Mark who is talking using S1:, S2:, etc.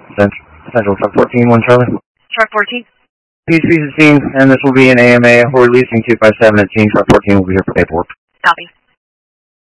S1: Central Truck 14, 1 Charlie.
S2: Truck 14.
S1: Peace, the scene, and this will be an AMA. We're releasing 257 at Team Truck 14 will be here for paperwork.
S2: Copy.